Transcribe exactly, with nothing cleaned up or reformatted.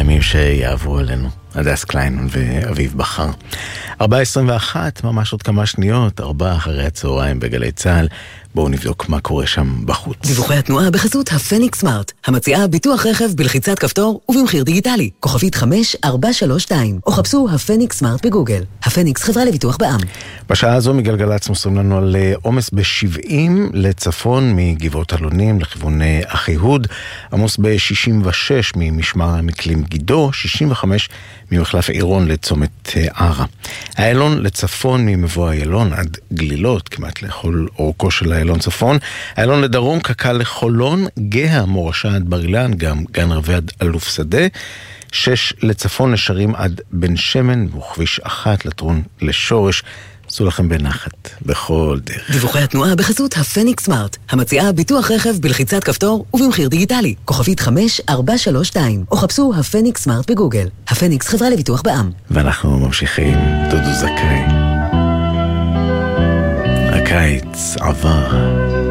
הימים שיעברו אלינו. הדס קליין ואביב בחר. ארבע עשרים ואחת, ממש עוד כמה שניות, ארבע אחרי הצהריים בגלי צהל. בואו נבדוק מה קורה שם בחוץ. דיווחי התנועה בחסות הפניקס סמארט, המציעה ביטוח רכב בלחיצת כפתור ובמחיר דיגיטלי. כוכבית חמש ארבע שלוש שתיים, או חפשו הפניקס סמארט בגוגל. הפניקס חברה לביטוח בע"מ. בשעה הזו מגלגלצ מוסרים לנו על עומס ב-שבעים לצפון מגבעות אלונים לכיוון אחיהוד, עמוס ב-שישים ושש ממשמר המקלים גידו, שישים וחמש ממחלף עירון לצומת ערה. האלון לצפון ממבוא איילון עד גלילות, כמעט לכל אורכו של איילון צפון. איילון לדרום קק"ל לחולון, גאה מורשה עד בר אילן, גם גן רבי עד אלוף שדה. שש לצפון נשרים עד בן שמן, וכביש אחת לטרון לשורש. עשו לכם בנחת בכל דרך. דיווחי התנועה בחסות הפניקס סמארט, המציעה ביטוח רכב בלחיצת כפתור ובמחיר דיגיטלי. כוכבית חמש ארבע שלוש שתיים, או חפשו הפניקס סמארט בגוגל. הפניקס חברה לביטוח בע"מ. ואנחנו ממשיכים. דודו זכאי. הקיץ עבר.